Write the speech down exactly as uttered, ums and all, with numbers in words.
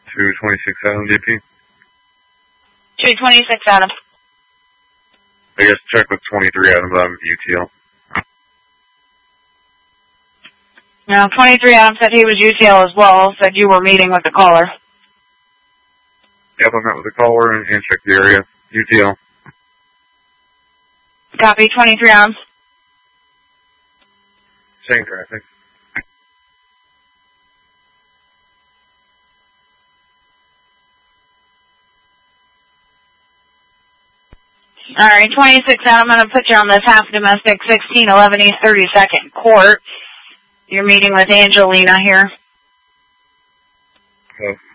two twenty-six Adam D P. two twenty-six Adam. I guess check with twenty-three Adam, but I'm U T L. Now, twenty-three Adam said he was U T L as well, said you were meeting with the caller. Yep, I met with the caller and, and checked the area. U T L. Copy, twenty-three Adam. Same traffic. Alright, twenty-six Adam, I'm going to put you on this half domestic sixteen eleven East thirty-second Court. You're meeting with Angelina here. Okay.